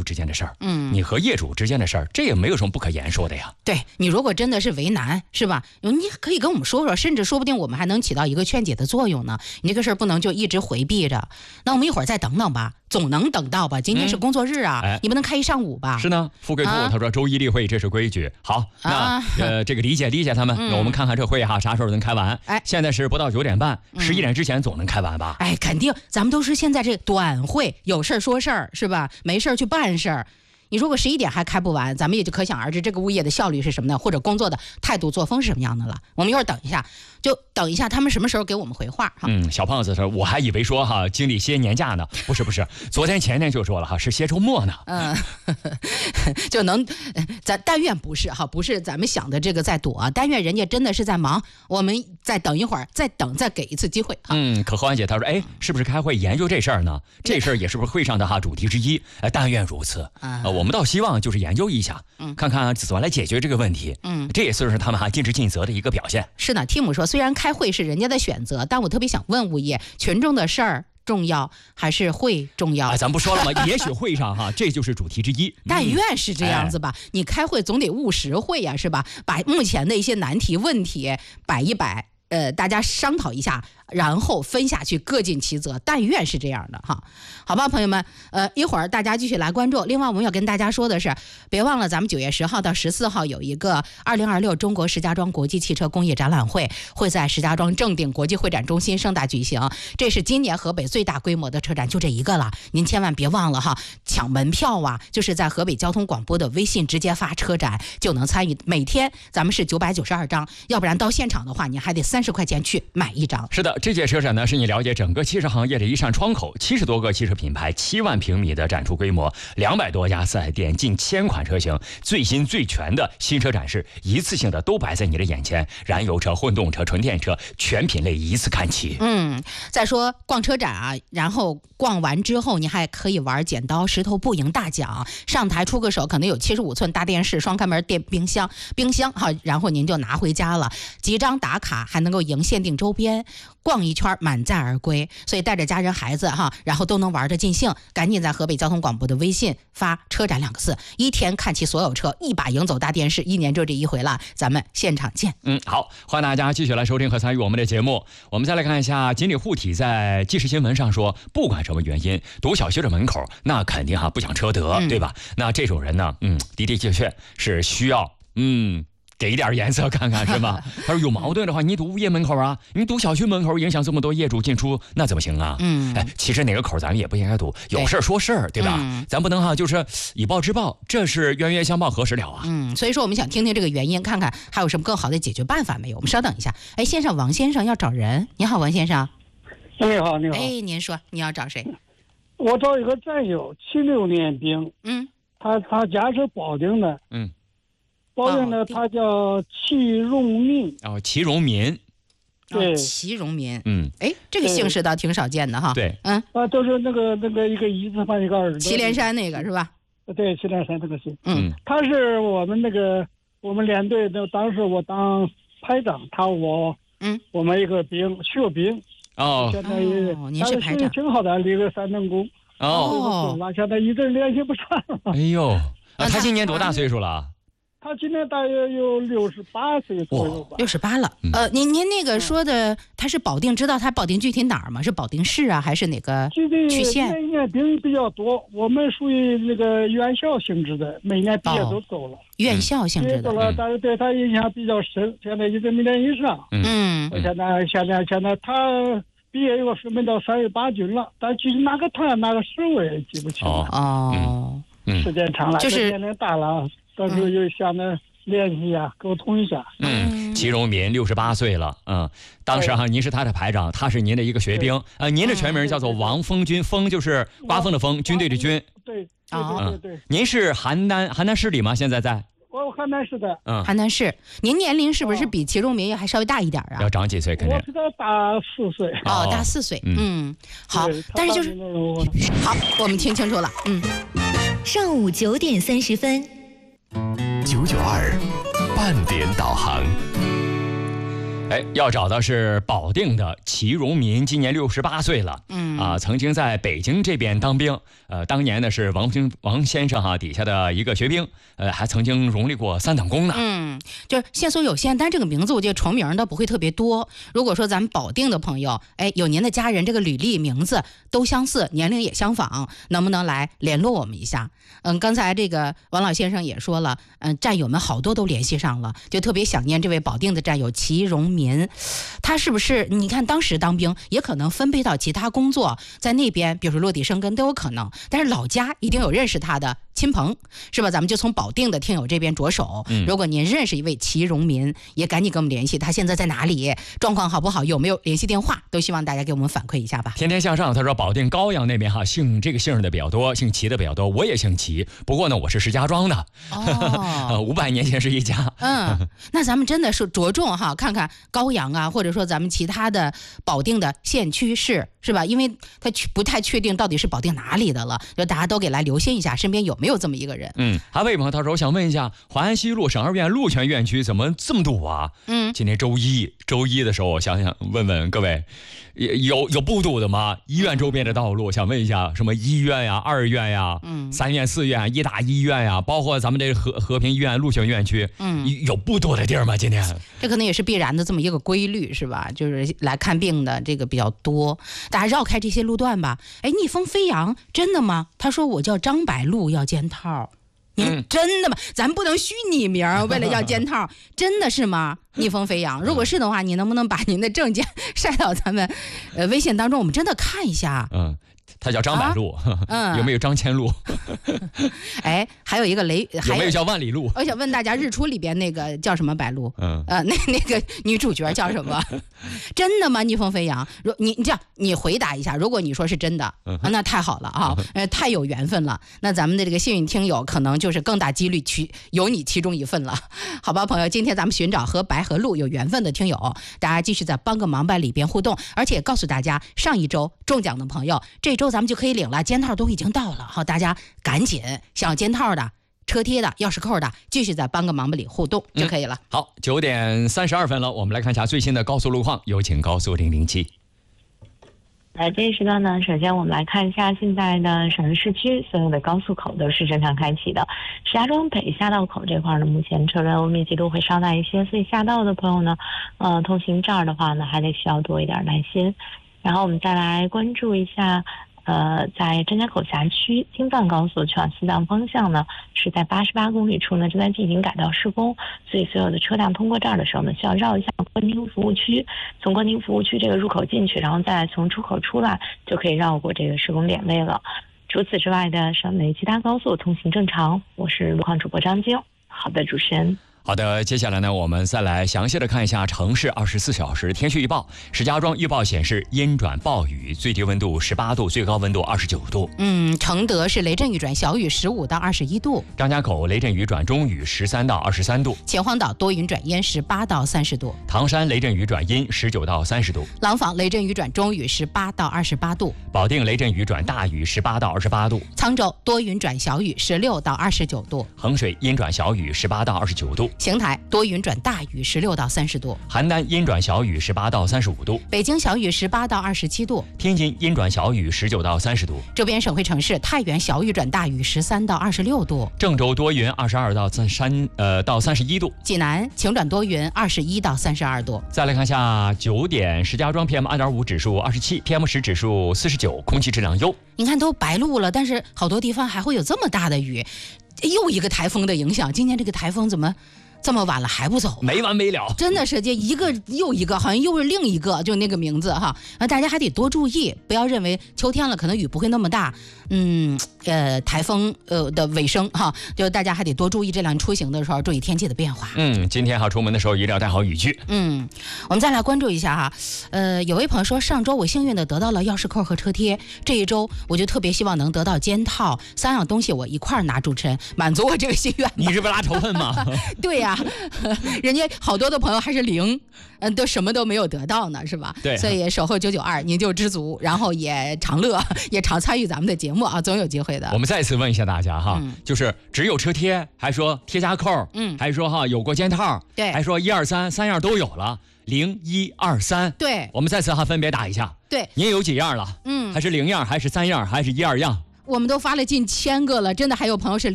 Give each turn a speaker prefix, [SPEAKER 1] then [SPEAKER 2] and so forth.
[SPEAKER 1] 之间的事儿，你和业主之间的事儿，这也没有什么不可言说的呀。
[SPEAKER 2] 对，你如果真的是为难，是吧？你可以跟我们说说，甚至说不定我们还能起到一个劝解的作用呢。你这个事儿不能就一直回避着，那我们一会儿再等等吧，总能等到吧？今天是工作日啊，你不能开一上午吧？
[SPEAKER 1] 是呢，富贵兔他说周一例会这是规矩。好，那这个理解他们，那我们看看这会啥时候能开完？现在是不到9点半，11点之前总能开完吧？
[SPEAKER 2] 肯定，咱们都是现在这短会，有事儿说事儿是吧？没事儿去办事儿。你如果11点还开不完，咱们也就可想而知这个物业的效率是什么的，或者工作的态度作风是什么样的了。我们一会儿等一下，就等一下他们什么时候给我们回话哈。
[SPEAKER 1] 小胖子说，我还以为说哈经理歇年假呢，不是，昨天前天就说了哈，是歇周末呢。
[SPEAKER 2] 就能，咱但愿不是哈，不是咱们想的这个在躲啊，但愿人家真的是在忙，我们再等一会儿，再给一次机会哈。
[SPEAKER 1] 可何安姐她说，是不是开会研究这事儿呢？这事儿也是不是会上的主题之一？但愿如此。我们倒希望就是研究一下，看看怎么来解决这个问题。这也算是他们尽职尽责的一个表现。
[SPEAKER 2] 是的，Tim说，虽然开会是人家的选择，但我特别想问物业，群众的事儿重要还是会重要？咱
[SPEAKER 1] 不说了吗？也许会上哈，这就是主题之一。
[SPEAKER 2] 但愿是这样子吧。你开会总得务实会呀，是吧？把目前的一些难题问题摆一摆，大家商讨一下，然后分下去，各尽其责。但愿是这样的哈，好吧，朋友们，一会儿大家继续来关注。另外，我们要跟大家说的是，别忘了咱们9月10号到14号有一个2026中国石家庄国际汽车工业展览会，会在石家庄正鼎国际会展中心盛大举行。这是今年河北最大规模的车展，就这一个了，您千万别忘了哈，抢门票啊，就是在河北交通广播的微信直接发车展就能参与。每天咱们是992张，要不然到现场的话，你还得30块钱去买一张。
[SPEAKER 1] 是的，这届车展呢，是你了解整个汽车行业的一扇窗口，70多个汽车品牌，7万平米的展出规模，200多家4S店，近1000款车型，最新最全的新车展示，一次性的都摆在你的眼前，燃油车、混动车、纯电车，全品类一次看齐。
[SPEAKER 2] 再说逛车展啊，然后逛完之后，你还可以玩剪刀石头布赢大奖，上台出个手，可能有75寸大电视、双开门电冰箱好，然后您就拿回家了，几张打卡还能够赢限定周边，逛一圈满载而归。所以带着家人孩子哈，然后都能玩得尽兴，赶紧在河北交通广播的微信发车展2个字，一天看齐所有车，一把赢走大电视，一年就这一回了，咱们现场见。
[SPEAKER 1] 好，欢迎大家继续来收听和参与我们的节目。我们再来看一下锦鲤护体在即时新闻上说，不管什么原因堵小区的门口，那肯定不讲车德，对吧？那这种人呢，的确是需要给一点颜色看看，是吧？他说有矛盾的话，你堵物业门口啊，你堵小区门口，影响这么多业主进出，那怎么行啊？其实哪个口咱们也不应该堵，有事说事儿，对吧？咱不能就是以暴制暴，这是冤冤相报何时了啊？
[SPEAKER 2] 所以说我们想听听这个原因，看看还有什么更好的解决办法没有？我们稍等一下。线上王先生要找人，你好，王先生。
[SPEAKER 3] 你好，你好。
[SPEAKER 2] 您说你要找谁？
[SPEAKER 3] 我找一个战友，76年兵。他家是保定的。保定的他叫齐荣民。
[SPEAKER 1] 齐荣民。
[SPEAKER 3] 对，
[SPEAKER 2] 齐荣民。这个姓氏倒挺少见的哈。
[SPEAKER 1] 对。
[SPEAKER 3] 都是那个一个一字旁一个耳朵。
[SPEAKER 2] 祁连山那个是吧？
[SPEAKER 3] 对，祁连山这个姓。他是我们我们连队的，当时我当排长，我们一个兵学兵。现在
[SPEAKER 2] 您是排长，
[SPEAKER 3] 挺好的，立个3等功。现在一直联系不上了。
[SPEAKER 1] 哎呦，他今年多大岁数了？
[SPEAKER 3] 他今年大约有68岁左右吧。
[SPEAKER 2] 68了。您那个说的他是保定，知道他保定具体哪儿吗？是保定市啊，还是哪个区县？
[SPEAKER 3] 每年兵比较多，我们属于那个院校性质的，每年毕业都走了。
[SPEAKER 2] 院校性质的。
[SPEAKER 3] 但是对他印象比较深，现在一直没联系上。现在他毕业又分配到3月8军了，但具体哪个团哪个省我也记不清了。时间长了，就是年龄大了。到时候就想着联系一下，沟通一下。
[SPEAKER 1] 齐荣民68岁了。当时您是他的排长，他是您的一个学兵。您的全名叫做王峰军，峰就是刮风的风，军队的军。
[SPEAKER 3] 对。
[SPEAKER 1] 您是邯郸市里吗？现在在？
[SPEAKER 3] 我邯郸市的。
[SPEAKER 2] 邯郸市。您年龄是不是比齐荣民还稍微大一点啊？
[SPEAKER 1] 要长几岁？肯定。
[SPEAKER 3] 我比他大4岁。
[SPEAKER 2] 大4岁。好，但是就是好，我们听清楚了。
[SPEAKER 4] 上午9点30分。
[SPEAKER 5] 992半点导航。
[SPEAKER 1] 要找的是保定的齐荣民，今年68岁了。曾经在北京这边当兵。当年呢是王先生底下的一个学兵，还曾经荣立过3等功呢。
[SPEAKER 2] 就是线索有限，但这个名字我觉得重名的不会特别多。如果说咱们保定的朋友，有您的家人这个履历名字都相似，年龄也相仿，能不能来联络我们一下？刚才这个王老先生也说了，战友们好多都联系上了，就特别想念这位保定的战友齐荣民。他是不是你看当时当兵也可能分配到其他工作，在那边比如说落地生根都有可能，但是老家一定有认识他的亲朋，是吧？咱们就从保定的听友这边着手。如果您认识一位齐荣民，也赶紧跟我们联系，他现在在哪里，状况好不好，有没有联系电话，都希望大家给我们反馈一下吧。
[SPEAKER 1] 天天向上他说保定高阳那边姓这个姓的比较多，姓齐的比较多，我也姓齐，不过呢我是石家庄的。500年前是一家。
[SPEAKER 2] 那咱们真的是着重看看高阳啊，或者说咱们其他的保定的县区市，是吧？因为他不太确定到底是保定哪里的了，就大家都给来留心一下，身边有没有这么一个人。
[SPEAKER 1] 还有一位朋友他说，我想问一下，淮安西路省2院鹿泉院区怎么这么堵啊？今天周一的时候，我想问问各位，有不堵的吗？医院周边的道路，想问一下，什么1院呀、2院呀、3院、4院、医大医院呀，包括咱们这和平医院、鹿泉院区，有不堵的地儿吗？今天
[SPEAKER 2] 这可能也是必然的这么一个规律，是吧？就是来看病的这个比较多，大家绕开这些路段吧。逆风飞扬，真的吗？他说我叫张白露，要肩套。真的吗？咱不能虚拟名，为了要肩套，真的是吗？逆风飞扬，如果是的话，你能不能把您的证件晒到咱们微信当中，我们真的看一下。
[SPEAKER 1] 他叫张百路，有没有张千路？
[SPEAKER 2] 还有一个
[SPEAKER 1] 有没有叫万里路？
[SPEAKER 2] 我想问大家，日出里边那个叫什么白鹿？那个女主角叫什么？真的吗？逆风飞扬，你回答一下。如果你说是真的，那太好了啊，太有缘分了。那咱们的这个幸运听友可能就是更大几率有你其中一份了，好吧，朋友？今天咱们寻找和白和鹿有缘分的听友，大家继续在帮个忙吧里边互动，而且告诉大家，上一周中奖的朋友，这周咱们就可以领了，肩套都已经到了，好，大家赶紧想要肩套的、车贴的、钥匙扣的，继续在帮个忙吧里互动就可以了。
[SPEAKER 1] 好，9点32分了，我们来看一下最新的高速路况，有请高速007。
[SPEAKER 5] 这一时段呢，首先我们来看一下现在的省市区所有的高速口都是正常开启的。石家庄北下道口这块呢，目前车流密集度会稍大一些，所以下道的朋友呢，通行这儿的话呢，还得需要多一点耐心。然后我们再来关注一下，在张家口辖区京藏高速去往西藏方向呢，是在88公里处呢正在进行改道施工，所以所有的车辆通过这儿的时候呢，需要绕一下关停服务区，从关停服务区这个入口进去，然后再从出口出来，就可以绕过这个施工点位了。除此之外的省内其他高速通行正常。我是路况主播张晶。好的，主持人。
[SPEAKER 1] 好的，接下来呢，我们再来详细的看一下城市24小时天气预报。石家庄预报显示阴转暴雨，最低温度18度，最高温度29度。
[SPEAKER 2] 承德是雷阵雨转小雨15到21度。
[SPEAKER 1] 张家口雷阵雨转中雨13到23度。
[SPEAKER 2] 秦皇岛多云转阴18到30度。
[SPEAKER 1] 唐山雷阵雨转阴19到30度。
[SPEAKER 2] 廊坊雷阵雨转中雨18到28度。
[SPEAKER 1] 保定雷阵雨转大雨18到28度。
[SPEAKER 2] 沧州多云转小雨16到29度。
[SPEAKER 1] 衡水阴转小雨18到29度。
[SPEAKER 2] 邢台多云转大雨16到30度。
[SPEAKER 1] 邯郸阴转小雨18到35度。
[SPEAKER 2] 北京小雨18到27度。
[SPEAKER 1] 天津阴转小雨19到30度。
[SPEAKER 2] 周边省会城市太原小雨转大雨13到26度。
[SPEAKER 1] 郑州多云22到31度。
[SPEAKER 2] 济南晴转多云21到32度。
[SPEAKER 1] 再来看一下9点，石家庄 PM2.5 指数27， PM10 指数49，空气质量优。
[SPEAKER 2] 你看都白露了，但是好多地方还会有这么大的雨，又一个台风的影响。今年这个台风怎么这么晚了还不走？
[SPEAKER 1] 没完没了，
[SPEAKER 2] 真的是这一个又一个，好像又是另一个，就那个名字哈。大家还得多注意，不要认为秋天了可能雨不会那么大。台风的尾声哈，就大家还得多注意，这辆出行的时候注意天气的变化。
[SPEAKER 1] 今天出门的时候一定要带好雨具。
[SPEAKER 2] 我们再来关注一下哈。有位朋友说，上周我幸运的得到了钥匙扣和车贴，这一周我就特别希望能得到肩套，3样东西我一块儿拿，主持人满足我这个心愿。
[SPEAKER 1] 你是不拉仇恨吗？
[SPEAKER 2] 对呀。 吧？人家好多的朋友还是0，都什么都没有得到呢，是吧？
[SPEAKER 1] 对，
[SPEAKER 2] 所以守候992，您就知足，然后也常乐，也常参与咱们的节目啊，总有机会的。
[SPEAKER 1] 我们再次问一下大家哈，就是只有车贴，还说贴加扣，还说哈有过肩套，
[SPEAKER 2] 对，
[SPEAKER 1] 还说1、2、3，3样都有了，0、1、2、3，
[SPEAKER 2] 对，
[SPEAKER 1] 我们再次哈分别打一下，
[SPEAKER 2] 对，
[SPEAKER 1] 您有几样了？还是0样，还是3样，还是1、2样？
[SPEAKER 2] 我们都发了近1000个了，真的还有朋友是